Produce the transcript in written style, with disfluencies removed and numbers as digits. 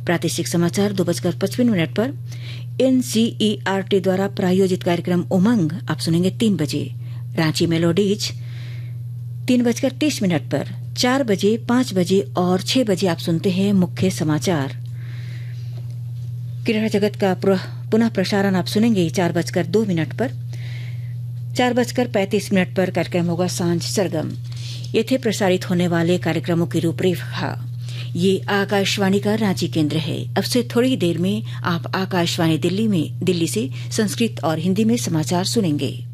प्रादेशिक समाचार 2:55 पर। NCERT द्वारा प्रायोजित कार्यक्रम उमंग आप सुनेंगे 3 बजे। रांची मेलोडीज 3:30 पर। 4 बजे, 5 बजे और 6 बजे आप सुनते हैं मुख्य समाचार। क्रीडा जगत का पुनः प्रसारण आप सुनेंगे 4:02 पर। 4:35 पर कार्यक्रम होगा सांझ सरगम। ये थे प्रसारित होने वाले कार्यक्रमों की रूपरेखा। ये आकाशवाणी का रांची केंद्र है। अब से थोड़ी देर में आप आकाशवाणी दिल्ली से संस्कृत और हिंदी में समाचार सुनेंगे।